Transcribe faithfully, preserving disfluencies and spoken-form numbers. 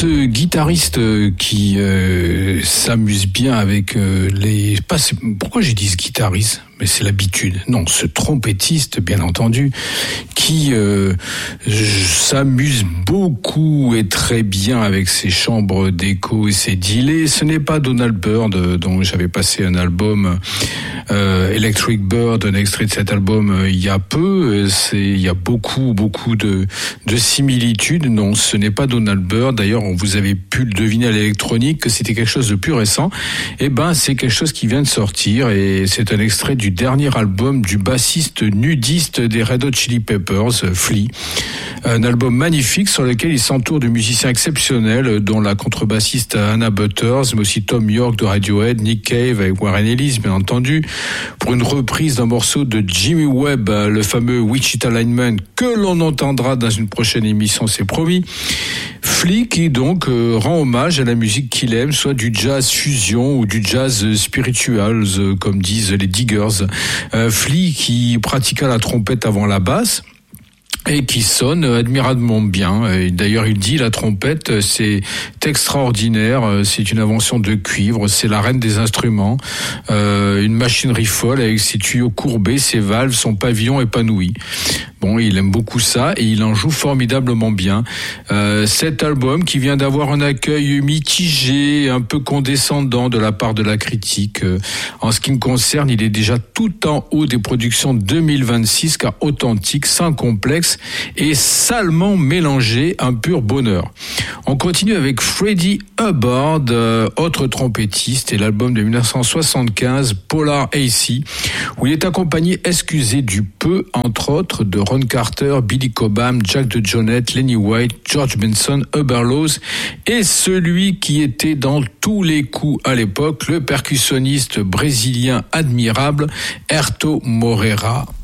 ce guitariste qui euh, s'amuse bien avec euh, les... Pas, pourquoi j'ai dit ce guitariste ? Mais c'est l'habitude. Non, ce trompettiste, bien entendu, qui euh, s'amuse beaucoup et très bien avec ses chambres d'écho et ses delays. Ce n'est pas Donald Byrd, dont j'avais passé un album euh, Electric Bird, un extrait de cet album euh, il y a peu. C'est, il y a beaucoup, beaucoup de, de similitudes. Non, ce n'est pas Donald Byrd. D'ailleurs, vous avez pu le deviner à l'électronique que c'était quelque chose de plus récent. Eh ben, c'est quelque chose qui vient de sortir et c'est un extrait du dernier album du bassiste nudiste des Red Hot Chili Peppers, Flea. Un album magnifique sur lequel il s'entoure de musiciens exceptionnels, dont la contrebassiste Anna Butters, mais aussi Tom York de Radiohead, Nick Cave avec Warren Ellis, bien entendu, pour une reprise d'un morceau de Jimmy Webb, le fameux Wichita Lineman, que l'on entendra dans une prochaine émission, c'est promis. Flea qui donc euh, rend hommage à la musique qu'il aime, soit du jazz fusion ou du jazz spiritual, euh, comme disent les diggers. Euh, Flea qui pratiqua la trompette avant la basse et qui sonne admirablement bien. Et d'ailleurs, il dit la trompette, c'est extraordinaire, c'est une invention de cuivre, c'est la reine des instruments, euh, une machinerie folle avec ses tuyaux courbés, ses valves, son pavillon épanoui. Bon, il aime beaucoup ça et il en joue formidablement bien. Euh, cet album qui vient d'avoir un accueil mitigé, un peu condescendant de la part de la critique. Euh, en ce qui me concerne, il est déjà tout en haut des productions deux mille vingt-six, car authentique, sans complexe et salement mélangé, un pur bonheur. On continue avec Freddie Hubbard, euh, autre trompettiste, et l'album de dix-neuf cent soixante-quinze, Polar A C, où il est accompagné, excusez du peu, entre autres, de Ron Carter, Billy Cobham, Jack DeJohnette, Lenny White, George Benson, Hubert Laws et celui qui était dans tous les coups à l'époque, le percussionniste brésilien admirable Herto Moreira.